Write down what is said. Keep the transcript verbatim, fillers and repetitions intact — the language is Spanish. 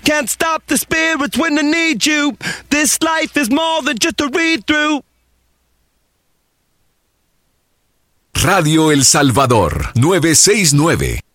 Can't stop the spirits when they need you. This life is more than just a read-through. Radio El Salvador, novecientos sesenta y nueve.